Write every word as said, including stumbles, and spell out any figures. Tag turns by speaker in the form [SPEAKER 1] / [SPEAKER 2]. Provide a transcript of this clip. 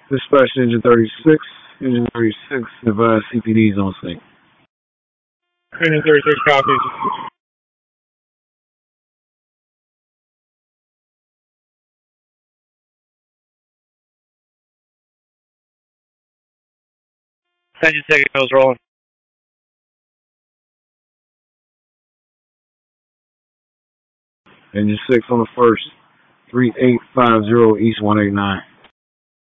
[SPEAKER 1] Dispatch Engine thirty-six. Engine thirty-six, advise C P Ds on scene.
[SPEAKER 2] Engine thirty-six copies. Engine signals rolling.
[SPEAKER 1] Engine six on the first. three eight five zero East one eighty-nine.